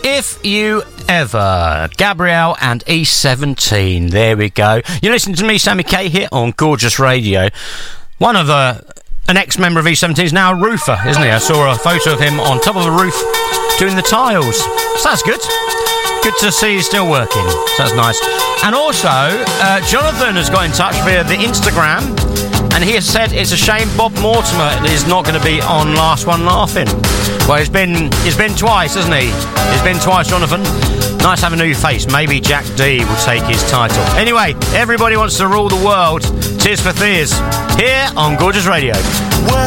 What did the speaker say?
If You Ever. Gabrielle and E17. There we go. You're listening to me, Sammy K, here on Gorgeous Radio. One of an ex-member of E17 is now a roofer, isn't he? I saw a photo of him on top of a roof doing the tiles. So that's good. Good to see he's still working. So that's nice. And also, Jonathan has got in touch via the Instagram, and he has said it's a shame Bob Mortimer is not going to be on Last One Laughing. Well, he's been twice, hasn't he? He's been twice, Jonathan. Nice to have a new face. Maybe Jack D will take his title. Anyway, everybody wants to rule the world. Tears for Fears. Here on Gorgeous Radio. Well,